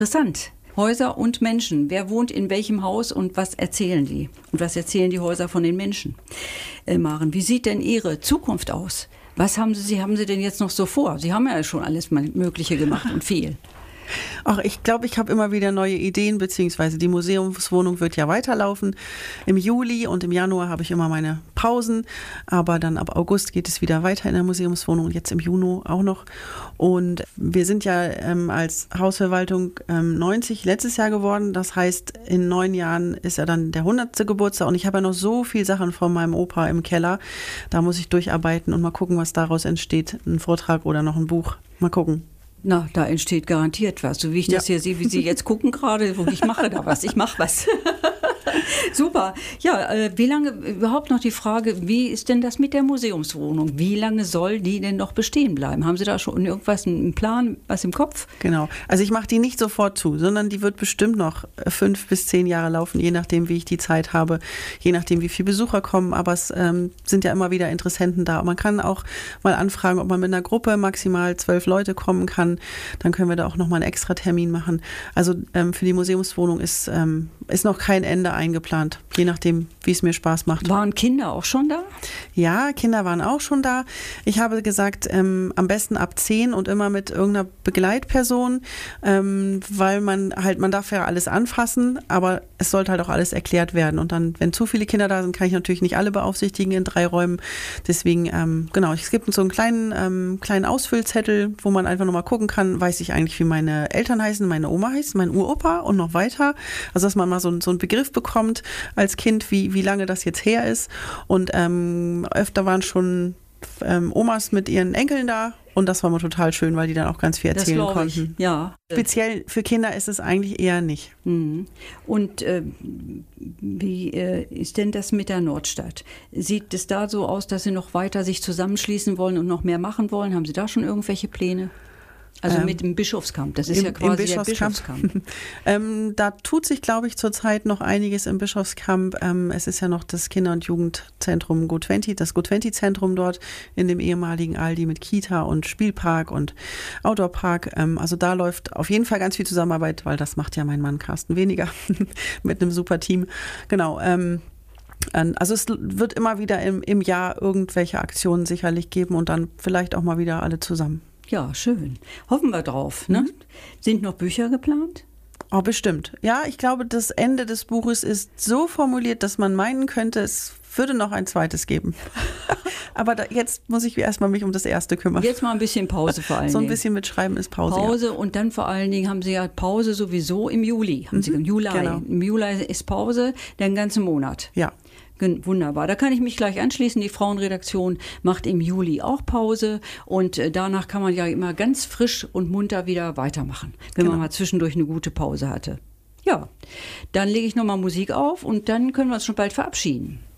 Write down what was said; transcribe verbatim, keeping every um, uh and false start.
Interessant. Häuser und Menschen. Wer wohnt in welchem Haus und was erzählen die? Und was erzählen die Häuser von den Menschen? Äh, Maren, wie sieht denn Ihre Zukunft aus? Was haben Sie, Sie, haben Sie denn jetzt noch so vor? Sie haben ja schon alles Mögliche gemacht und viel. Ach, ich glaube, ich habe immer wieder neue Ideen, beziehungsweise die Museumswohnung wird ja weiterlaufen. Im Juli und im Januar habe ich immer meine Pausen, aber dann ab August geht es wieder weiter in der Museumswohnung und jetzt im Juni auch noch. Und wir sind ja ähm, als Hausverwaltung ähm, neunzig letztes Jahr geworden. Das heißt, in neun Jahren ist ja dann der hundertste Geburtstag und ich habe ja noch so viel Sachen von meinem Opa im Keller. Da muss ich durcharbeiten und mal gucken, was daraus entsteht. Ein Vortrag oder noch ein Buch. Mal gucken. Na, da entsteht garantiert was. So wie ich Ja. das hier sehe, wie Sie jetzt gucken gerade, ich mache da was, ich mache was. Super. Ja, äh, wie lange, überhaupt noch die Frage, wie ist denn das mit der Museumswohnung? Wie lange soll die denn noch bestehen bleiben? Haben Sie da schon irgendwas, einen Plan, was im Kopf? Genau. Also ich mache die nicht sofort zu, sondern die wird bestimmt noch fünf bis zehn Jahre laufen, je nachdem, wie ich die Zeit habe, je nachdem, wie viele Besucher kommen. Aber es ähm, sind ja immer wieder Interessenten da. Und man kann auch mal anfragen, ob man mit einer Gruppe maximal zwölf Leute kommen kann. Dann können wir da auch nochmal einen extra Termin machen. Also ähm, für die Museumswohnung ist, ähm, ist noch kein Ende eingeplant, je nachdem, wie es mir Spaß macht. Waren Kinder auch schon da? Ja, Kinder waren auch schon da. Ich habe gesagt, ähm, am besten ab zehn und immer mit irgendeiner Begleitperson, ähm, weil man halt, man darf ja alles anfassen, aber es sollte halt auch alles erklärt werden. Und dann, wenn zu viele Kinder da sind, kann ich natürlich nicht alle beaufsichtigen in drei Räumen. Deswegen, ähm, genau, es gibt so einen kleinen, ähm, kleinen Ausfüllzettel, wo man einfach nochmal gucken kann, weiß ich eigentlich, wie meine Eltern heißen, meine Oma heißt, mein Uropa und noch weiter. Also, dass man mal so, so einen Begriff bekommt als Kind, wie, wie lange das jetzt her ist. Und ähm, öfter waren schon ähm, Omas mit ihren Enkeln da und das war mal total schön, weil die dann auch ganz viel erzählen das konnten. Ich, ja. Speziell für Kinder ist es eigentlich eher nicht. Mhm. Und äh, wie äh, ist denn das mit der Nordstadt? Sieht es da so aus, dass Sie noch weiter sich zusammenschließen wollen und noch mehr machen wollen? Haben Sie da schon irgendwelche Pläne? Also ähm, mit dem Bischofskamp, das ist im, ja quasi Bischofskamp. der Bischofskamp. ähm, da tut sich, glaube ich, zurzeit noch einiges im Bischofskamp. Ähm, es ist ja noch das Kinder- und Jugendzentrum Go zwanzig, das Go zwanzig-Zentrum dort in dem ehemaligen Aldi mit Kita und Spielpark und Outdoorpark. Ähm, also da läuft auf jeden Fall ganz viel Zusammenarbeit, weil das macht ja mein Mann Carsten weniger mit einem super Team. Genau. Ähm, Also es wird immer wieder im, im Jahr irgendwelche Aktionen sicherlich geben und dann vielleicht auch mal wieder alle zusammen. Ja, schön. Hoffen wir drauf. Ne? Mhm. Sind noch Bücher geplant? Oh, bestimmt. Ja, ich glaube, das Ende des Buches ist so formuliert, dass man meinen könnte, es würde noch ein zweites geben. Aber da, jetzt muss ich erstmal mich um das erste kümmern. Jetzt mal ein bisschen Pause vor allen Dingen. So ein bisschen mit Schreiben ist Pause. Pause ja. Und dann vor allen Dingen haben Sie ja Pause sowieso im Juli. Haben mhm, Sie im Juli. Genau. Im Juli ist Pause, den ganzen Monat. Ja. Wunderbar, da kann ich mich gleich anschließen. Die Frauenredaktion macht im Juli auch Pause und danach kann man ja immer ganz frisch und munter wieder weitermachen, wenn genau. man mal zwischendurch eine gute Pause hatte. Ja, dann lege ich nochmal Musik auf und dann können wir uns schon bald verabschieden.